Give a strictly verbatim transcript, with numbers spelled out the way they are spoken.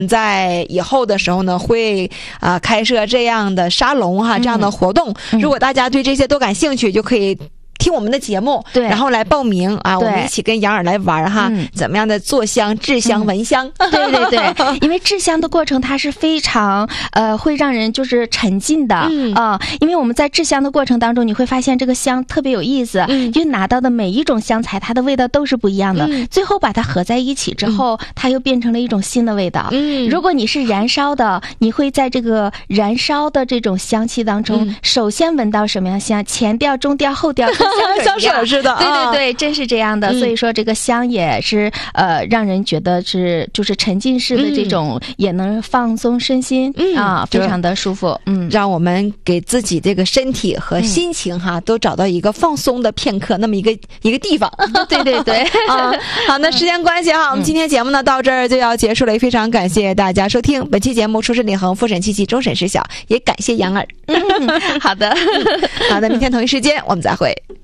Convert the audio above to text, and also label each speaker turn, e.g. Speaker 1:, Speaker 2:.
Speaker 1: 在以后的时候呢，会啊、呃、开设这样的沙龙哈，这样的活动。
Speaker 2: 嗯、
Speaker 1: 如果大家对这些都感兴趣，就可以听我们的节目，
Speaker 2: 对，
Speaker 1: 然后来报名啊，我们一起跟杨尔来玩哈、嗯，怎么样的做香、制香、闻香？
Speaker 2: 嗯、对对对，因为制香的过程它是非常呃会让人就是沉浸的啊、嗯呃，因为我们在制香的过程当中，你会发现这个香特别有意思，嗯，因为拿到的每一种香材，它的味道都是不一样的，嗯、最后把它合在一起之后、嗯，它又变成了一种新的味道。嗯，如果你是燃烧的，你会在这个燃烧的这种香气当中，嗯、首先闻到什么样香？前调、中调、后调。
Speaker 1: 香水似的，
Speaker 2: 对对对，真是这样的。嗯、所以说，这个香也是呃，让人觉得是就是沉浸式的这种，嗯、也能放松身心、嗯、啊，非常的舒服。嗯，
Speaker 1: 让我们给自己这个身体和心情哈，嗯、都找到一个放松的片刻，那么一个一个地方。
Speaker 2: 对对对，
Speaker 1: 啊，好，那时间关系哈，我们今天节目呢到这儿就要结束了，也非常感谢大家收听本期节目，出师领衡，复审七期，终审知晓，也感谢杨儿。
Speaker 2: 嗯，好的，
Speaker 1: 好的，明天同一时间我们再会。